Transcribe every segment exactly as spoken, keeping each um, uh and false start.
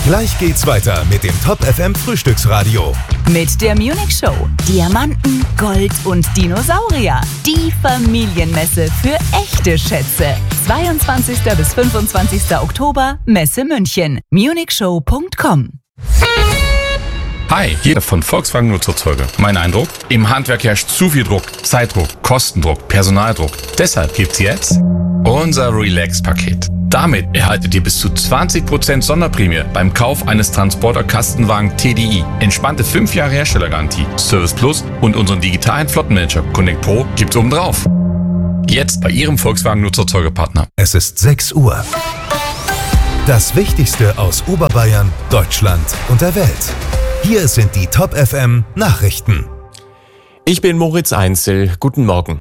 Gleich geht's weiter mit dem Top F M Frühstücksradio. Mit der Munich Show. Diamanten, Gold und Dinosaurier. Die Familienmesse für echte Schätze. zweiundzwanzigsten bis fünfundzwanzigsten Oktober, Messe München. munich show punkt com. Hi, hier von Volkswagen Nutzfahrzeuge. Mein Eindruck? Im Handwerk herrscht zu viel Druck. Zeitdruck, Kostendruck, Personaldruck. Deshalb gibt's jetzt unser Relax-Paket. Damit erhaltet ihr bis zu zwanzig Prozent Sonderprämie beim Kauf eines Transporter-Kastenwagen T D I. Entspannte fünf Jahre Herstellergarantie, Service Plus und unseren digitalen Flottenmanager Connect Pro gibt's obendrauf. Jetzt bei Ihrem Volkswagen Nutzfahrzeuge-Partner. Es ist sechs Uhr. Das Wichtigste aus Oberbayern, Deutschland und der Welt. Hier sind die Top F M Nachrichten. Ich bin Moritz Einzel. Guten Morgen.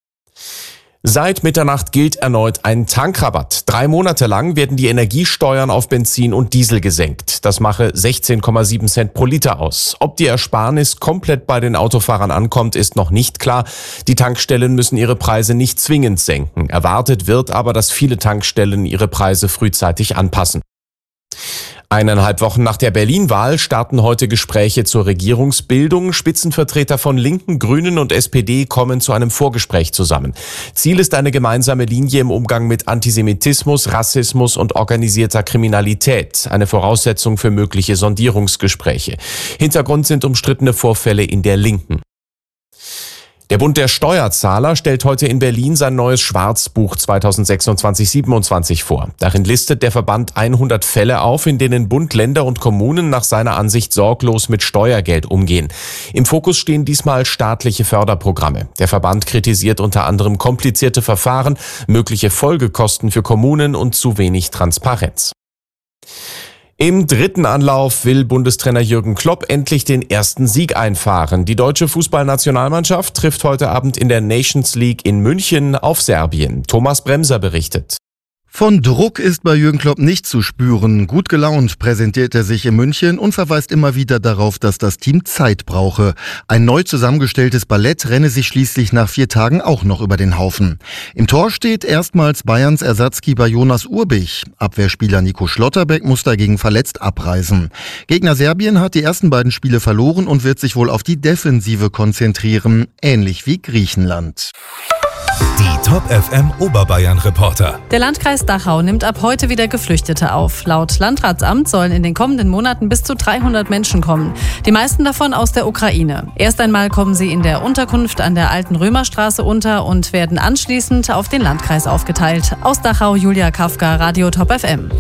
Seit Mitternacht gilt erneut ein Tankrabatt. Drei Monate lang werden die Energiesteuern auf Benzin und Diesel gesenkt. Das mache sechzehn Komma sieben Cent pro Liter aus. Ob die Ersparnis komplett bei den Autofahrern ankommt, ist noch nicht klar. Die Tankstellen müssen ihre Preise nicht zwingend senken. Erwartet wird aber, dass viele Tankstellen ihre Preise frühzeitig anpassen. Eineinhalb Wochen nach der Berlin-Wahl starten heute Gespräche zur Regierungsbildung. Spitzenvertreter von Linken, Grünen und S P D kommen zu einem Vorgespräch zusammen. Ziel ist eine gemeinsame Linie im Umgang mit Antisemitismus, Rassismus und organisierter Kriminalität. Eine Voraussetzung für mögliche Sondierungsgespräche. Hintergrund sind umstrittene Vorfälle in der Linken. Der Bund der Steuerzahler stellt heute in Berlin sein neues Schwarzbuch zweitausendsechsundzwanzig siebenundzwanzig vor. Darin listet der Verband hundert Fälle auf, in denen Bund, Länder und Kommunen nach seiner Ansicht sorglos mit Steuergeld umgehen. Im Fokus stehen diesmal staatliche Förderprogramme. Der Verband kritisiert unter anderem komplizierte Verfahren, mögliche Folgekosten für Kommunen und zu wenig Transparenz. Im dritten Anlauf will Bundestrainer Jürgen Klopp endlich den ersten Sieg einfahren. Die deutsche Fußballnationalmannschaft trifft heute Abend in der Nations League in München auf Serbien. Thomas Bremser berichtet. Von Druck ist bei Jürgen Klopp nicht zu spüren. Gut gelaunt präsentiert er sich in München und verweist immer wieder darauf, dass das Team Zeit brauche. Ein neu zusammengestelltes Ballett renne sich schließlich nach vier Tagen auch noch über den Haufen. Im Tor steht erstmals Bayerns Ersatzkeeper Jonas Urbich. Abwehrspieler Nico Schlotterbeck muss dagegen verletzt abreisen. Gegner Serbien hat die ersten beiden Spiele verloren und wird sich wohl auf die Defensive konzentrieren, ähnlich wie Griechenland. Die Top F M Oberbayern Reporter. Der Landkreis Dachau nimmt ab heute wieder Geflüchtete auf. Laut Landratsamt sollen in den kommenden Monaten bis zu dreihundert Menschen kommen. Die meisten davon aus der Ukraine. Erst einmal kommen sie in der Unterkunft an der Alten Römerstraße unter und werden anschließend auf den Landkreis aufgeteilt. Aus Dachau, Julia Kafka, Radio Top F M.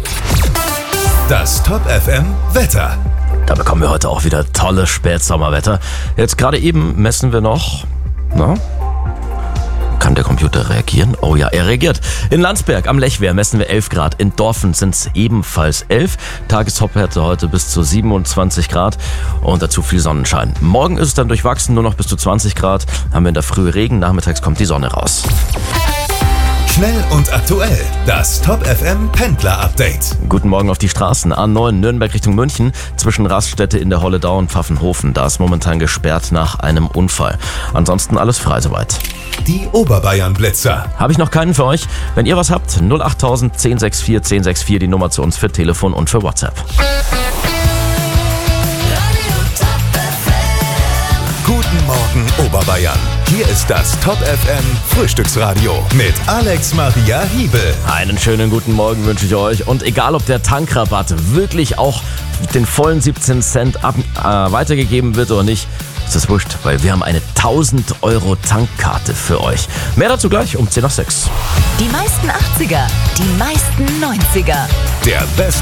Das Top F M Wetter. Da bekommen wir heute auch wieder tolles Spätsommerwetter. Jetzt gerade eben messen wir noch... Na? Kann der Computer reagieren? Oh ja, er reagiert. In Landsberg am Lechwehr messen wir elf Grad. In Dorfen sind es ebenfalls elf. Tageshopwerte heute bis zu siebenundzwanzig Grad und dazu viel Sonnenschein. Morgen ist es dann durchwachsen, nur noch bis zu zwanzig Grad. Haben wir in der Früh Regen, nachmittags kommt die Sonne raus. Schnell und aktuell. Das Top F M Pendler Update. Guten Morgen auf die Straßen. A neun Nürnberg Richtung München zwischen Raststätte in der Holledau und Pfaffenhofen. Da ist momentan gesperrt nach einem Unfall. Ansonsten alles frei soweit. Die Oberbayern Blitzer. Habe ich noch keinen für euch? Wenn ihr was habt, null achttausend, zehn sechs vier, zehn sechs vier, die Nummer zu uns für Telefon und für WhatsApp. Guten Morgen Oberbayern. Hier ist das Top F M Frühstücksradio mit Alex Maria Hiebel. Einen schönen guten Morgen wünsche ich euch. Und egal, ob der Tankrabatt wirklich auch den vollen siebzehn Cent ab, äh, weitergegeben wird oder nicht, ist das wurscht, weil wir haben eine tausend Euro Tankkarte für euch. Mehr dazu gleich um zehn nach sechs. Die meisten achtziger, die meisten neunziger. Der beste